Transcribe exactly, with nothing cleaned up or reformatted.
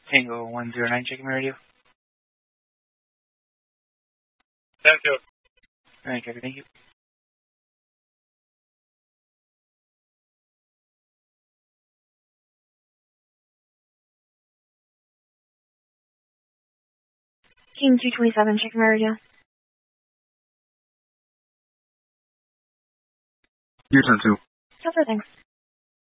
Tango one zero nine, checking my radio. Thank you. Alright, copy, thank you. King two twenty-seven, checking my radio. U ten two. Cover, thanks.